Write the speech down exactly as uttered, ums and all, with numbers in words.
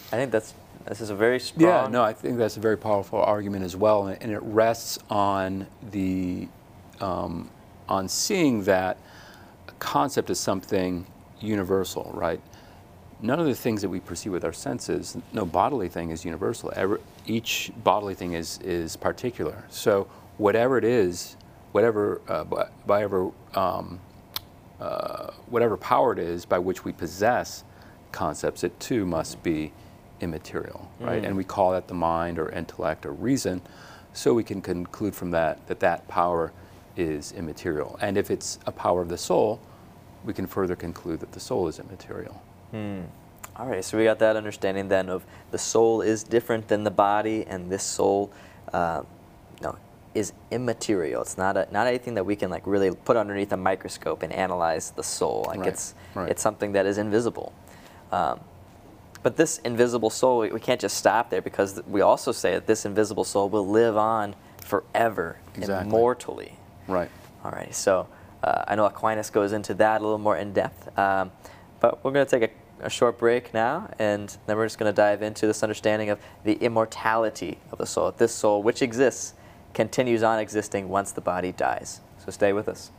I think that's this is a very strong. Yeah, no, I think that's a very powerful argument as well, and, and it rests on the um, on seeing that a concept is something universal, right? None of the things that we perceive with our senses, no bodily thing is universal. Every, each bodily thing is is particular. So whatever it is, whatever uh, by, by ever, um, uh, whatever power it is by which we possess concepts, it too must be immaterial, right? Mm. And we call that the mind or intellect or reason, so we can conclude from that that that power is immaterial. And if it's a power of the soul, we can further conclude that the soul is immaterial. Hmm. All right, so we got that understanding then of the soul is different than the body, and this soul, uh, you know, is immaterial. It's not a, not anything that we can like really put underneath a microscope and analyze the soul. Like Right, it's right. it's something that is invisible. Um, but this invisible soul, we, we can't just stop there, because we also say that this invisible soul will live on forever, Exactly. immortally. Right. All right, so uh, I know Aquinas goes into that a little more in depth, um, but we're going to take a, a short break now, and then we're just going to dive into this understanding of the immortality of the soul. This soul, which exists, continues on existing once the body dies. So stay with us.